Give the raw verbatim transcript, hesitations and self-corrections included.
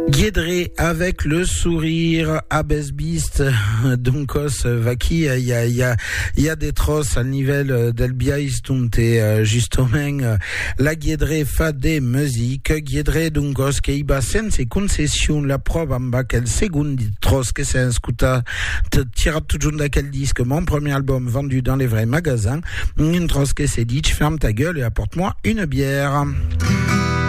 Guédré avec le sourire à Besbist, donc Vaki, il y a, il y a, il y a des trosses à niveau del biais, donc et justement la Guédré fa des musiques, Guédré donc que il va sense concession la preuve en bas quel second trosse que c'est un scouta, te tira tout le monde quel disque, mon premier album vendu dans les vrais magasins, une trosse que c'est dit, ferme ta gueule et apporte-moi une bière.